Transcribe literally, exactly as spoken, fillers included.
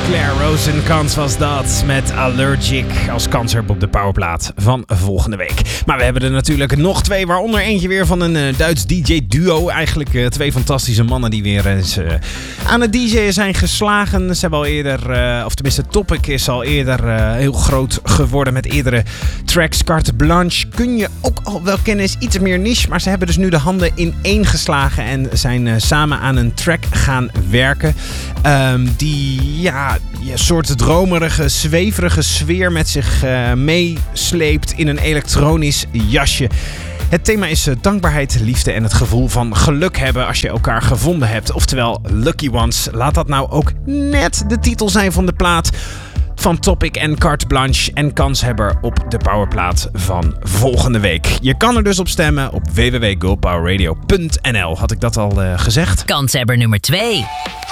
Claire Rosenkans was dat met Allergic als kanshub op de powerplaat van volgende week. Maar we hebben er natuurlijk nog twee, waaronder eentje weer van een uh, Duits D J-duo. Eigenlijk uh, twee fantastische mannen die weer eens uh, aan het D J'en zijn geslagen. Ze hebben al eerder, uh, of tenminste Topic is al eerder uh, heel groot geworden met eerdere tracks. Carte Blanche kun je ook al wel kennen, is iets meer niche. Maar ze hebben dus nu de handen in één geslagen en zijn uh, samen aan een track gaan werken. Um, die ja, een soort dromerige, zweverige sfeer met zich uh, meesleept in een elektronisch jasje. Het thema is uh, dankbaarheid, liefde en het gevoel van geluk hebben als je elkaar gevonden hebt. Oftewel Lucky Ones. Laat dat nou ook net de titel zijn van de plaat van Topic en Carte Blanche en kanshebber op de powerplaat van volgende week. Je kan er dus op stemmen op w w w punt girl power radio punt n l. Had ik dat al uh, gezegd? Kanshebber nummer twee.